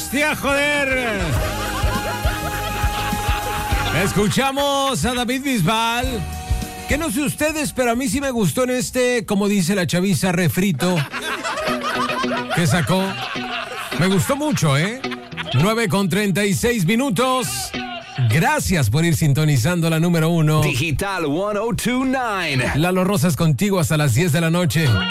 bestia, joder! Escuchamos a David Bisbal. Que no sé ustedes, pero a mí sí me gustó en este, como dice la chaviza, refrito que sacó. Me gustó mucho, 9:36. Gracias por ir sintonizando la número 1. Digital 1029. Lalo Rosas contigo hasta las 10 de la noche.